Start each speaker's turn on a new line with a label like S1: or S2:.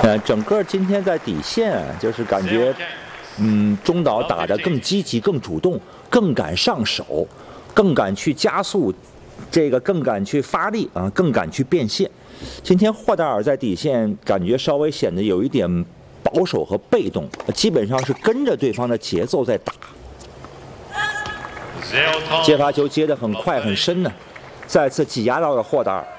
S1: 整个今天在底线就是感觉，中岛打得更积极、更主动、更敢上手、更敢去加速，更敢去发力啊，更敢去变现。今天霍达尔在底线感觉稍微显得有一点保守和被动，基本上是跟着对方的节奏在打。接发球接得很快很深呢，再次挤压到了霍达尔。